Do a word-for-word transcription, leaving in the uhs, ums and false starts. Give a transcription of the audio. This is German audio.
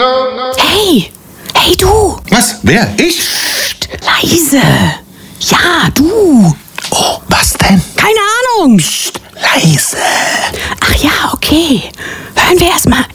Hey, hey du. Was? Wer? Ich? Psst, leise. Ja, du. Oh, was denn? Keine Ahnung. Psst, leise. Ach ja, okay. Hören wir erst mal